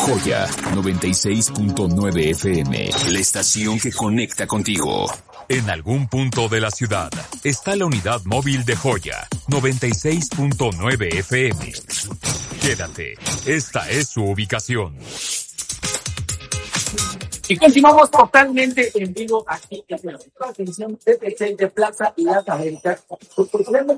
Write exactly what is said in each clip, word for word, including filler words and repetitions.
Joya noventa y seis punto nueve F M, la estación que conecta contigo. En algún punto de la ciudad está la unidad móvil de Joya noventa y seis punto nueve F M. Quédate, esta es su ubicación. Y continuamos totalmente en vivo aquí en la transmisión de Telcel de Plaza y Las Américas. Porque tenemos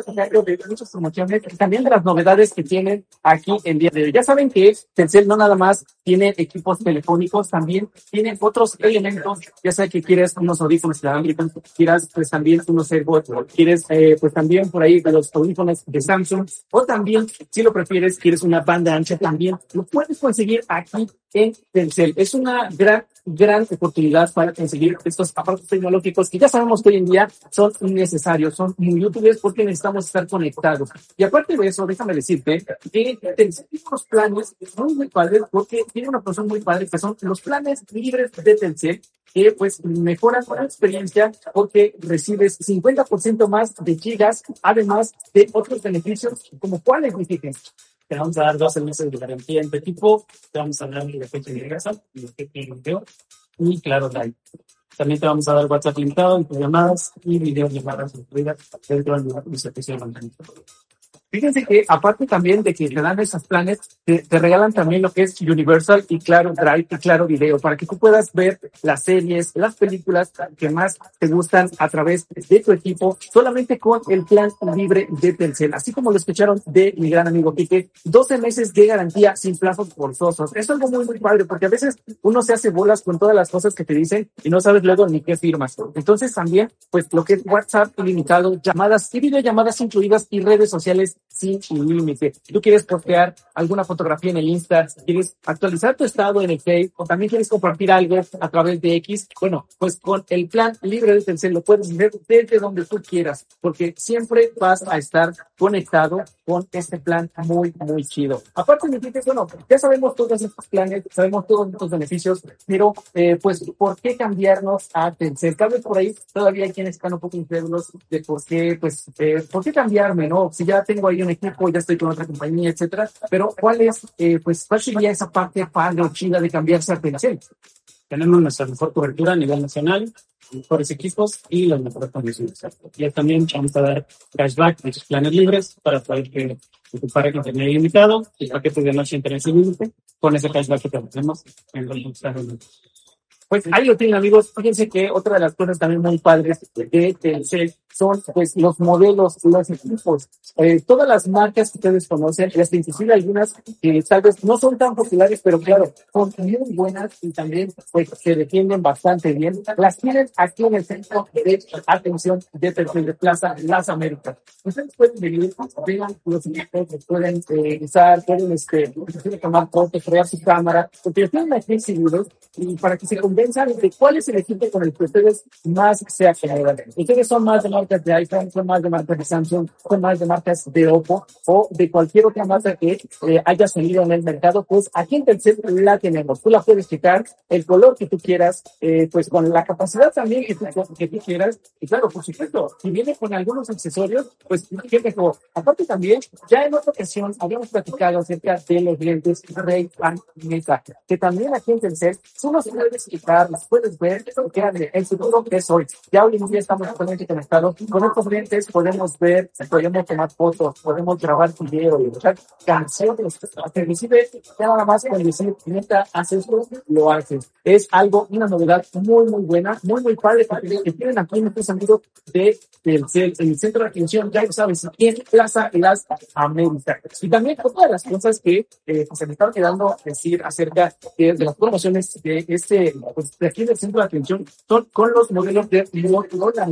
de muchas promociones y también de las novedades que tienen aquí el día de hoy. Ya saben que Telcel no nada más tiene equipos telefónicos, también tienen otros elementos, ya sea que quieres unos audífonos inalámbricos, quieras pues también unos AirPods, quieres eh, pues también por ahí los audífonos de Samsung, o también, si lo prefieres, quieres una banda ancha, también lo puedes conseguir aquí en Telcel. Es una gran, gran oportunidad para conseguir estos aparatos tecnológicos que ya sabemos que hoy en día son necesarios, son muy útiles porque necesitamos estar conectados. Y aparte de eso, déjame decirte que Telcel tiene unos planes muy, muy padres porque tiene una función muy padre que son los planes libres de Telcel, que pues mejoran la experiencia porque recibes cincuenta por ciento más de gigas, además de otros beneficios como cuáles, fíjense. Te vamos a dar doce meses de garantía en tu equipo, te vamos a dar de fecha de ingreso, y de fecha de video, y claro, live. También te vamos a dar WhatsApp limitado, llamadas y videollamadas incluidas dentro de tu servicio de mantenimiento. Fíjense que aparte también de que te dan esos planes, te, te regalan también lo que es Universal y Claro Drive y Claro Video, para que tú puedas ver las series, las películas que más te gustan a través de tu equipo, solamente con el plan libre de Telcel. Así como lo escucharon de mi gran amigo Quique, doce meses de garantía sin plazos forzosos. Es algo muy, muy padre, porque a veces uno se hace bolas con todas las cosas que te dicen y no sabes luego ni qué firmas. Entonces también, pues lo que es WhatsApp ilimitado, llamadas y videollamadas incluidas y redes sociales sin límite. Si tú quieres postear alguna fotografía en el Insta, quieres actualizar tu estado en el Facebook, o también quieres compartir algo a través de X, bueno, pues con el plan libre de Telcel lo puedes ver desde donde tú quieras, porque siempre vas a estar conectado con este plan muy, muy chido. Aparte, me dices, bueno, ya sabemos todos estos planes, sabemos todos estos beneficios, pero eh, pues, ¿por qué cambiarnos a Telcel? Tal vez por ahí todavía hay quienes están un poco incrédulos de por qué, pues, eh, ¿por qué cambiarme, no? Si ya tengo ahí un equipo, ya estoy con otra compañía, etcétera, pero ¿cuál es, eh, pues, cuál sería esa parte padre o chida de cambiarse a Telcel? Tenemos nuestra mejor cobertura a nivel nacional, mejores equipos y las mejores condiciones. Y también vamos a dar cashback de sus planes libres para poder que tu pareja tenga ilimitado y paquetes de noche interés sin límite con ese cashback que te ofrecemos en los Estados. Pues ahí lo tienen, amigos. Fíjense que otra de las cosas también muy padres de Telcel son pues los modelos, los equipos, eh, todas las marcas que ustedes conocen, y hasta inclusive algunas que tal vez no son tan populares, pero claro, son muy buenas y también pues se defienden bastante bien. Las tienen aquí en el centro de atención de Telcel de Plaza Las Américas. Ustedes pueden venir, vean los equipos, pueden eh, usar, pueden este, tomar fotos, crear su cámara, porque los tienen aquí exhibidos y para que se convenzan de cuál es el equipo con el que ustedes más se acomodan. Ustedes son más de marcas de iPhone, son más de marcas de Samsung, son más de marcas de Oppo o de cualquier otra marca que eh, haya salido en el mercado, pues aquí en Telcel la tenemos. Tú la puedes quitar el color que tú quieras, eh, pues con la capacidad también que tú, que tú quieras. Y claro, por supuesto, si viene con algunos accesorios, pues qué mejor. Aparte también, ya en otra ocasión habíamos platicado acerca de los lentes Ray-Ban Meta, que también aquí en Telcel tú los puedes quitar, los puedes ver, que el futuro que es hoy. Ya hoy en día estamos totalmente conectados. Con estos lentes podemos ver, podemos tomar fotos, podemos grabar video, escuchar canciones. Inclusive, ya nada más con decir, neta, haces esto, lo haces. Es algo, una novedad muy, muy buena, muy, muy padre, que tienen aquí nuestros amigos de Telcel, en el centro de atención, ya lo sabes, aquí en Plaza Las Américas. Y también otra de las cosas que eh, se me están quedando decir acerca de, de las promociones de este, pues, de aquí del centro de atención, son con los modelos de Motorola.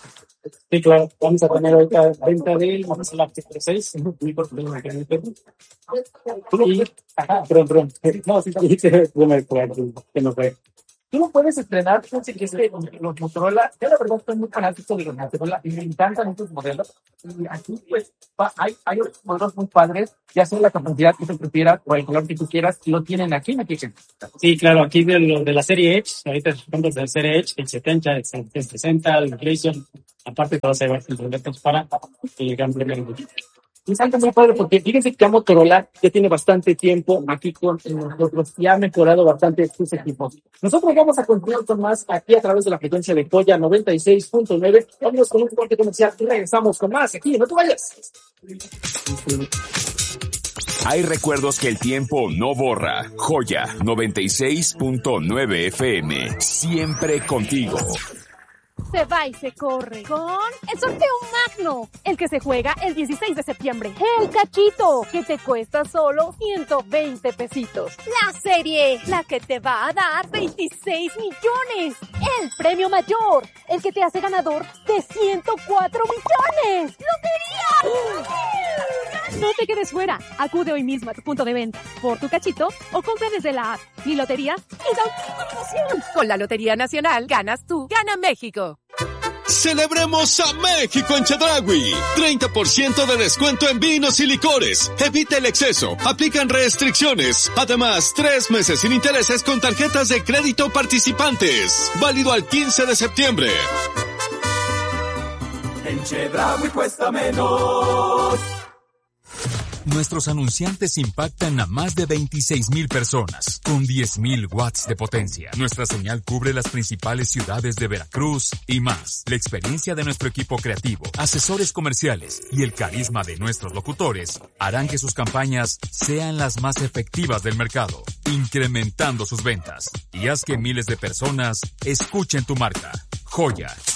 Sí, claro, vamos a tener ahorita venta de, vamos a la T seis, muy por problema que no y, ajá, perdón, perdón, no, sí, sí, no me fue, que no fue. Tú no puedes estrenar, fíjense que es que los Motorola, yo la verdad estoy muy fanático de los Motorola y me encantan estos modelos. Y aquí pues va, hay, hay otros modelos muy padres, ya sea la capacidad que tú prefieras o el color que tú quieras, lo tienen aquí, ¿me dicen? Sí, claro, aquí de, lo, de la serie Edge, ahorita estamos de la serie Edge, el setenta, el sesenta, el Inflation, aparte todos hay varios para el gran premio. Es algo muy padre porque fíjense que Motorola ya tiene bastante tiempo aquí con nosotros y ha mejorado bastante sus equipos. Nosotros vamos a continuar con más aquí a través de la frecuencia de Joya noventa y seis punto nueve. Vamos con un corte comercial y regresamos con más aquí. No te vayas. Hay recuerdos que el tiempo no borra. Joya noventa y seis punto nueve F M. Siempre contigo. Se va y se corre con el sorteo magno, el que se juega el dieciséis de septiembre. El cachito, que te cuesta solo ciento veinte pesitos. La serie, la que te va a dar veintiséis millones. El premio mayor, el que te hace ganador de ciento cuatro millones. ¡Lotería! No te quedes fuera. Acude hoy mismo a tu punto de venta por tu cachito o compra desde la app. Mi lotería es auténtica emoción. Con la Lotería Nacional, ganas tú, gana México. ¡Celebremos a México en Chedraui! treinta por ciento de descuento en vinos y licores. Evita el exceso. Aplican restricciones. Además, tres meses sin intereses con tarjetas de crédito participantes. Válido al quince de septiembre. En Chedraui cuesta menos. Nuestros anunciantes impactan a más de veintiséis mil personas, con diez mil watts de potencia. Nuestra señal cubre las principales ciudades de Veracruz y más. La experiencia de nuestro equipo creativo, asesores comerciales y el carisma de nuestros locutores harán que sus campañas sean las más efectivas del mercado, incrementando sus ventas. Y haz que miles de personas escuchen tu marca. Joya